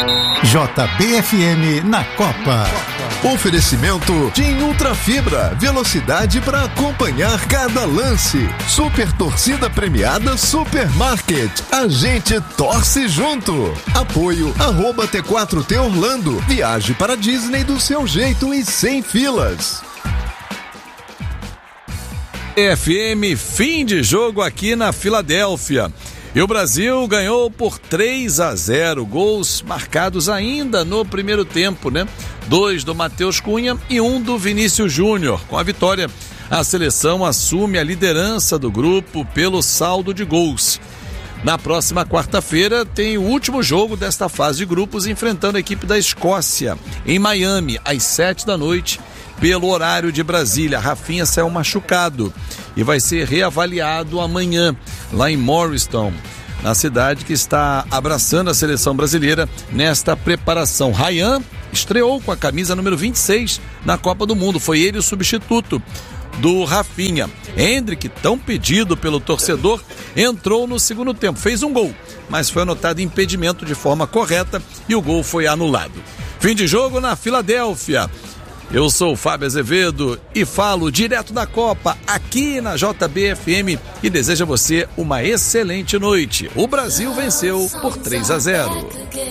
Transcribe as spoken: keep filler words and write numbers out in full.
J B F M na Copa. Oferecimento TIM Ultra Fibra, velocidade para acompanhar cada lance. Super torcida premiada Supermarket, a gente torce junto. Apoio arroba T quatro T Orlando, viaje para Disney do seu jeito e sem filas. F M, fim de jogo aqui na Filadélfia. E o Brasil ganhou por três a zero, gols marcados ainda no primeiro tempo, né? Dois do Matheus Cunha e um do Vinícius Júnior. Com a vitória, a seleção assume a liderança do grupo pelo saldo de gols. Na próxima quarta-feira tem o último jogo desta fase de grupos, enfrentando a equipe da Escócia, em Miami, às sete da noite, pelo horário de Brasília. Rafinha saiu machucado e vai ser reavaliado amanhã, lá em Morristown, na cidade que está abraçando a seleção brasileira nesta preparação. Ryan estreou com a camisa número vinte e seis na Copa do Mundo, foi ele o substituto do Rafinha. Hendrick, tão pedido pelo torcedor, entrou no segundo tempo, fez um gol, mas foi anotado impedimento de forma correta e o gol foi anulado. Fim de jogo na Filadélfia. Eu sou o Fábio Azevedo e falo direto da Copa aqui na J B F M e desejo a você uma excelente noite. O Brasil venceu por três a zero.